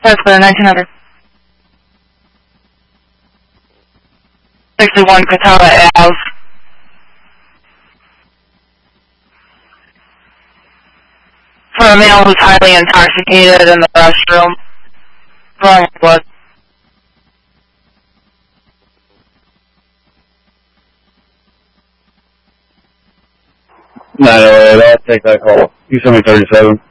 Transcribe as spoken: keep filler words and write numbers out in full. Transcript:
That's clear, nineteen hundred. sixty-one Katana Ave. For a male who's highly intoxicated in the restroom. Drawing blood. nine oh eight, I'll take that call. You send me thirty-seven.